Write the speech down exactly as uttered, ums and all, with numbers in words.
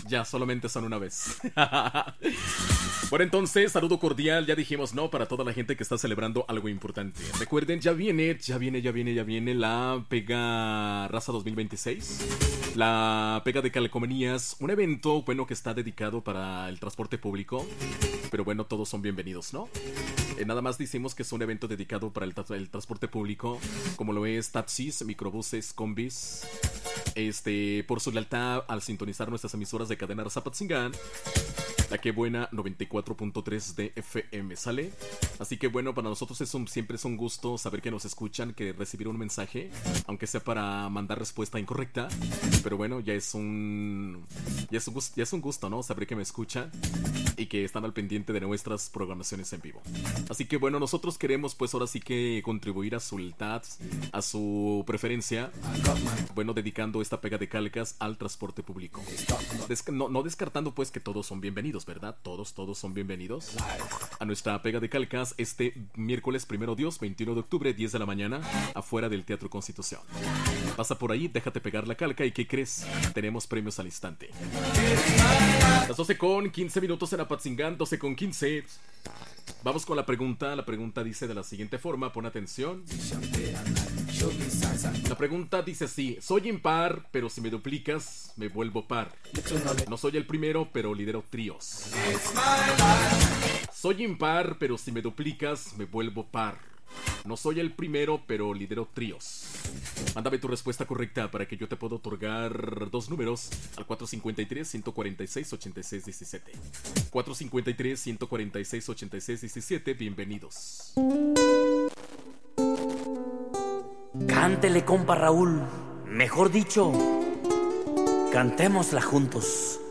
Ya, solamente son una vez. Bueno, entonces, saludo cordial, ya dijimos, ¿no? Para toda la gente que está celebrando algo importante. Recuerden, ya viene, ya viene, ya viene, ya viene la Pega Raza dos mil veintiséis. La Pega de Calcomanías, un evento, bueno, que está dedicado para el transporte público. Pero bueno, todos son bienvenidos, ¿no? Eh, nada más decimos que es un evento dedicado para el, tra- el transporte público, como lo es taxis, microbuses, combis. Este, por su lealtad al sintonizar nuestras emisoras de cadena Zapatzingán, la que buena noventa y cuatro punto tres de F M, ¿sale? Así que bueno, para nosotros es un, siempre es un gusto saber que nos escuchan, que recibir un mensaje, aunque sea para mandar respuesta incorrecta. Pero bueno, ya es un ya es un, gust- ya es un gusto, ¿no? Saber que me escuchan y que están al pendiente de nuestras programaciones en vivo. Así que bueno, nosotros queremos pues ahora sí que contribuir a su lealtad, a su preferencia, bueno, dedicando esta pega de calcas al transporte público. Des- no, no descartando pues que todos son bienvenidos, ¿verdad? Todos, todos son bienvenidos a nuestra pega de calcas este miércoles primero Dios, veintiuno de octubre, diez de la mañana, afuera del Teatro Constitución. Pasa por ahí, déjate pegar la calca y ¿qué crees? Tenemos premios al instante. Las doce con quince minutos en Apatzingán, doce con quince. Vamos con la pregunta. La pregunta dice de la siguiente forma, pon atención. La pregunta dice así: soy impar, pero si me duplicas, me vuelvo par. No soy el primero, pero lidero tríos. Soy impar, pero si me duplicas, me vuelvo par. No soy el primero, pero lidero tríos. Mándame tu respuesta correcta para que yo te pueda otorgar dos números al cuatro cinco tres, uno cuatro seis, ocho seis uno siete. cuatro cinco tres, uno cuatro seis, ocho seis uno siete. Bienvenidos. Cántele, compa Raúl. Mejor dicho, cantémosla juntos.